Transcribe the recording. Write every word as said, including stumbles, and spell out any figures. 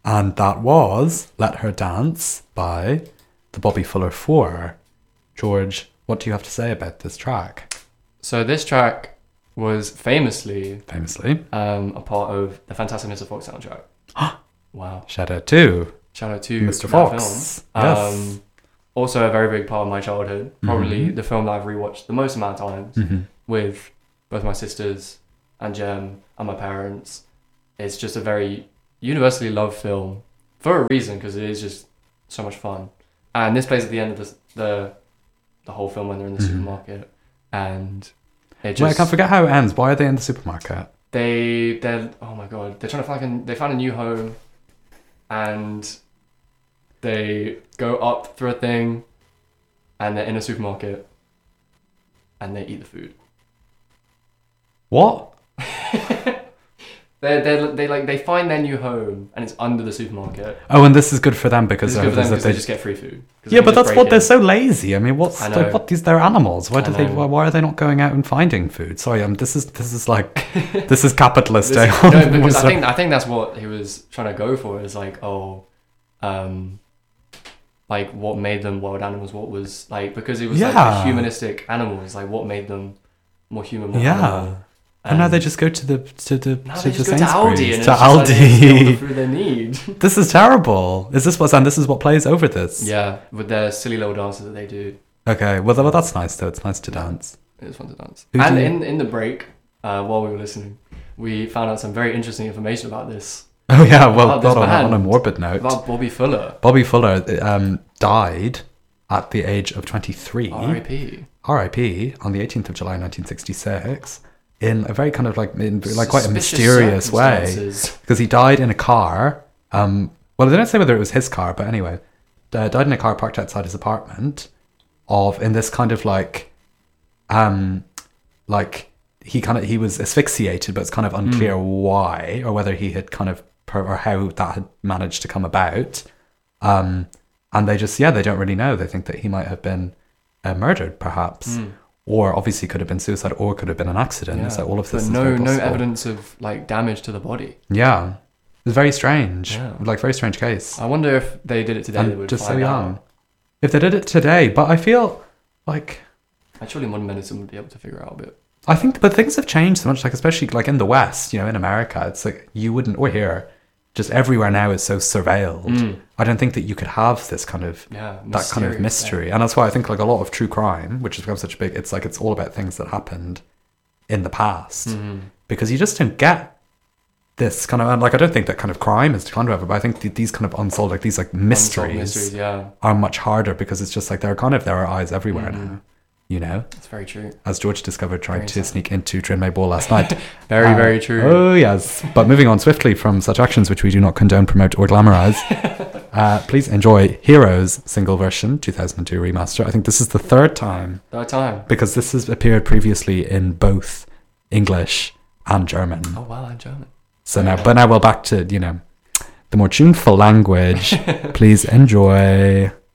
And that was Let Her Dance by the Bobby Fuller Four. George, what do you have to say about this track? So this track was famously Famously. um, a part of the Fantastic Mister Fox soundtrack. Wow. Shout out to Shout out to Mister that Fox. film. Yes. Um, also a very big part of my childhood. Probably Mhm. the film that I've rewatched the most amount of times Mm-hmm. with both my sisters and Jem and my parents. It's just a very universally loved film for a reason, because it is just so much fun. And this plays at the end of the the, the whole film when they're in the Mhm. supermarket, and it just Wait, I can't forget how it ends. Why are they in the supermarket? they they're oh my god they're trying to find they found a new home, and they go up through a thing, and they're in a supermarket, and they eat the food. What? They they they like they find their new home, and it's under the supermarket. Oh, and this is good for them because It's good for them they, because they just get free food. 'Cause yeah, they but can just that's break what they're in. so lazy. I mean, what's I the, know. what these? They're animals. Why I do they? know. Why, why are they not going out and finding food? Sorry, um, this is this is like this is capitalist. This- eh? no, because I So- think I think that's what he was trying to go for. Is like, oh, um, like what made them wild animals? What was like because it was like Yeah. a humanistic animals. Like what made them more human? More Yeah. animal. And now And they just go to the to the now to they the just go to Aldi Sainsbury's and to it's just like they just get all the Aldi. food they need. This is terrible. Is this what's and this is what plays over this? Yeah, with their silly little dances that they do. Okay. Well, well, that's nice though. It's nice to dance. It was fun to dance. Who and do you- in in the break, uh, while we were listening, we found out some very interesting information about this. Oh yeah. Well, About this not on, band. on a morbid note. About Bobby Fuller. Bobby Fuller um, died at the age of twenty-three. R I P R I P on the eighteenth of July, nineteen sixty-six, in a very kind of like, in like quite a Suspicious mysterious way, circumstances. because he died in a car. Um, well, they don't say whether it was his car, but anyway, uh, died in a car parked outside his apartment. Of in this kind of like, um, like he kind of he was asphyxiated, but it's kind of unclear Hmm. why or whether he had kind of per, or how that had managed to come about. Um, and they just yeah they don't really know. They think that he might have been uh, murdered, perhaps. Mm. Or obviously could have been suicide, or could have been an accident. Yeah. So all of this but is no very no possible. evidence of like damage to the body. Yeah, it's very strange. Yeah. Like very strange case. I wonder if they did it today. they And would just so find young. out. If they did it today, but I feel like Actually, modern medicine would be able to figure out a bit. I think, but things have changed so much. Like especially like in the West, you know, in America, it's like you wouldn't, or here, just everywhere now is so surveilled. Mm. I don't think that you could have this kind of Yeah, that kind of mysterious, mystery, and that's why I think like a lot of true crime, which has become such a big, it's like it's all about things that happened in the past, Mhm. because you just don't get this kind of, and like I don't think that kind of crime is declined ever, but I think th- these kind of unsolved, like these like Unsolved mysteries, mysteries, yeah, are much harder because it's just like there are kind of there are eyes everywhere Mhm. now, you know, that's very true. as George discovered trying Very to sad. sneak into Trinmay Ball last night. Very, Uh, very true. Oh yes, but moving on swiftly from such actions which we do not condone, promote, or glamorize. Uh, please enjoy Heroes single version two thousand two remaster. I think this is the third time Third time. because this has appeared previously in both English and German. Oh wow, I'm German. So yeah. now, but now we're back to, you know, the more tuneful language. Please enjoy.